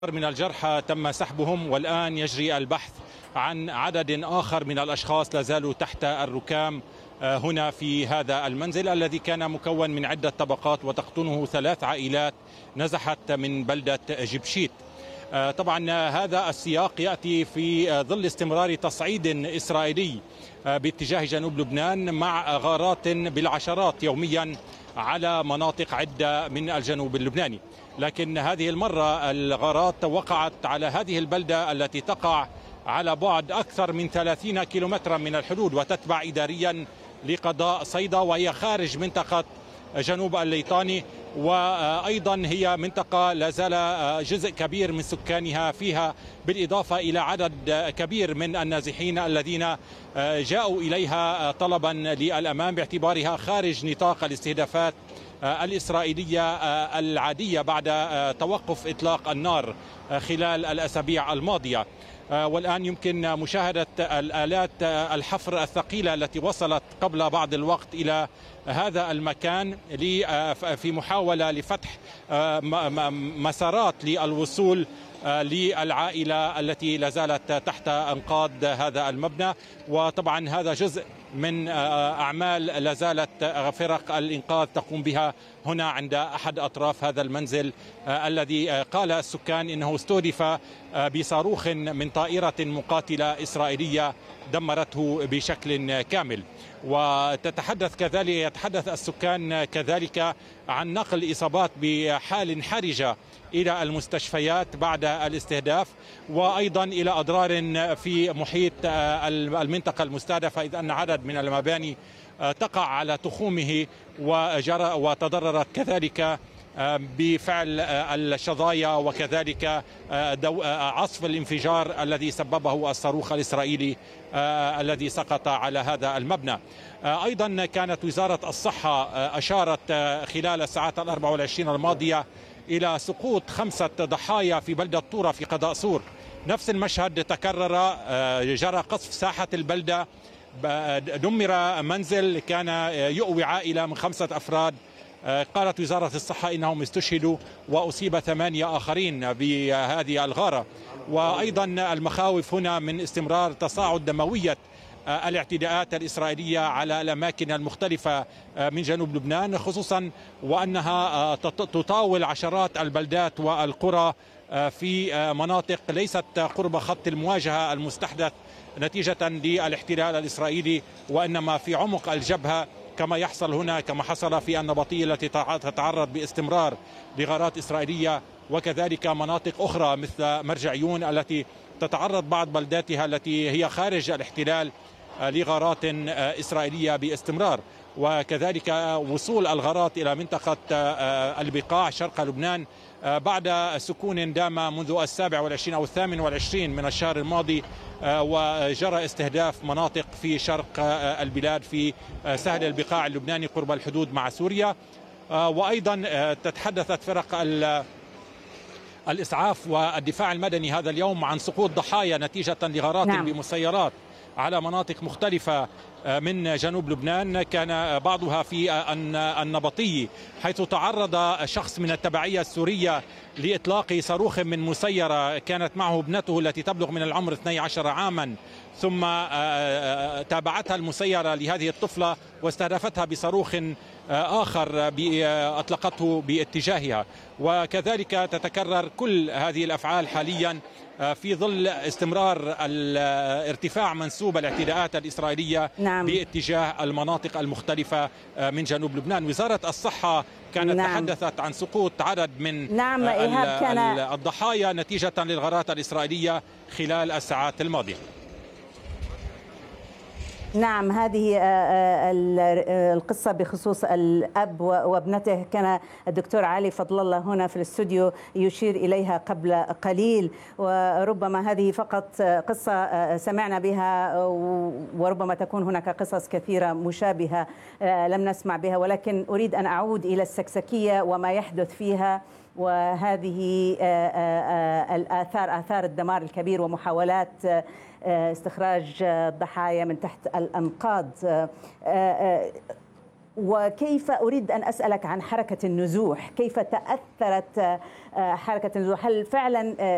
من الجرحى تم سحبهم، والآن يجري البحث عن عدد آخر من الأشخاص لا زالوا تحت الركام هنا في هذا المنزل الذي كان مكون من عدة طبقات وتقطنه 3 عائلات نزحت من بلدة جبشيت. طبعا هذا السياق يأتي في ظل استمرار تصعيد إسرائيلي باتجاه جنوب لبنان مع غارات بالعشرات يوميا على مناطق عدة من الجنوب اللبناني، لكن هذه المرة الغارات وقعت على هذه البلدة التي تقع على بعد أكثر من 30 كيلومترا من الحدود وتتبع إداريا لقضاء صيدا، وهي خارج منطقة جنوب الليطاني، وأيضا هي منطقة لا زال جزء كبير من سكانها فيها، بالإضافة إلى عدد كبير من النازحين الذين جاءوا إليها طلبا للأمان باعتبارها خارج نطاق الاستهدافات الإسرائيلية العادية بعد توقف إطلاق النار خلال الأسابيع الماضية. والآن يمكن مشاهدة الآلات الحفر الثقيلة التي وصلت قبل بعض الوقت إلى هذا المكان في محاولة لفتح مسارات للوصول للعائلة التي لا زالت تحت أنقاض هذا المبنى. وطبعا هذا جزء من أعمال لا زالت فرق الإنقاذ تقوم بها هنا عند أحد أطراف هذا المنزل الذي قال السكان إنه استهدف بصاروخ من طائرة مقاتلة إسرائيلية دمرته بشكل كامل. يتحدث السكان كذلك عن نقل إصابات بحال حرجة إلى المستشفيات بعد الاستهداف، وأيضا إلى أضرار في محيط المنطقة المستهدفة، إذ أن عدد من المباني تقع على تخومه وتضررت كذلك بفعل الشظايا وكذلك عصف الانفجار الذي سببه الصاروخ الإسرائيلي الذي سقط على هذا المبنى. أيضا كانت وزارة الصحة أشارت خلال الساعات 24 الماضية إلى سقوط 5 ضحايا في بلدة طورة في قضاء سور. نفس المشهد تكرر، جرى قصف ساحة البلدة، دمر منزل كان يؤوي عائلة من 5 أفراد. قالت وزارة الصحة إنهم استشهدوا وأصيب 8 آخرين بهذه الغارة. وأيضا المخاوف هنا من استمرار تصاعد دموية الاعتداءات الإسرائيلية على الأماكن المختلفة من جنوب لبنان، خصوصا وأنها تطاول عشرات البلدات والقرى في مناطق ليست قرب خط المواجهة المستحدث نتيجة للاحتلال الإسرائيلي، وإنما في عمق الجبهة كما يحصل هنا، كما حصل في النبطية التي تتعرض باستمرار لغارات إسرائيلية، وكذلك مناطق أخرى مثل مرجعيون التي تتعرض بعض بلداتها التي هي خارج الاحتلال لغارات إسرائيلية باستمرار. وكذلك وصول الغارات إلى منطقة البقاع شرق لبنان بعد سكون دام منذ 27 أو 28 من الشهر الماضي، وجرى استهداف مناطق في شرق البلاد في سهل البقاع اللبناني قرب الحدود مع سوريا. وأيضا تتحدثت فرق الإسعاف والدفاع المدني هذا اليوم عن سقوط ضحايا نتيجة لغارات بمسيرات على مناطق مختلفة من جنوب لبنان، كان بعضها في النبطي، حيث تعرض شخص من التبعية السورية لإطلاق صاروخ من مسيرة كانت معه ابنته التي تبلغ من العمر 12 عاما، ثم تابعتها المسيرة لهذه الطفلة واستهدفتها بصاروخ آخر أطلقته باتجاهها. وكذلك تتكرر كل هذه الأفعال حاليا في ظل استمرار ارتفاع منسوب الاعتداءات الإسرائيلية باتجاه المناطق المختلفة من جنوب لبنان. وزارة الصحة كانت تحدثت عن سقوط عدد من الضحايا نتيجة للغارات الإسرائيلية خلال الساعات الماضية. نعم، هذه القصة بخصوص الأب وابنته كان الدكتور علي فضل الله هنا في الاستوديو يشير إليها قبل قليل، وربما هذه فقط قصة سمعنا بها، وربما تكون هناك قصص كثيرة مشابهة لم نسمع بها، ولكن أريد أن أعود إلى السكسكية وما يحدث فيها، وهذه آثار الدمار الكبير ومحاولات استخراج الضحايا من تحت الأنقاض. وكيف أريد أن أسألك عن حركة النزوح، كيف تأثرت حركة النزوح؟ هل فعلا